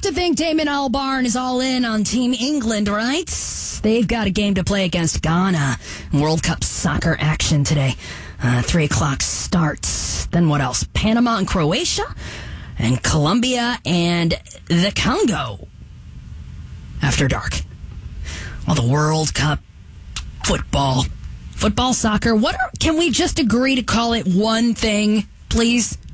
to think Damon Albarn is all in on Team England, right? They've got a game to play against Ghana. World Cup soccer action today. 3 o'clock starts. Then what else? Panama and Croatia, and Colombia and the Congo after dark. Well, the World Cup football, soccer. Can we just agree to call it one thing, please?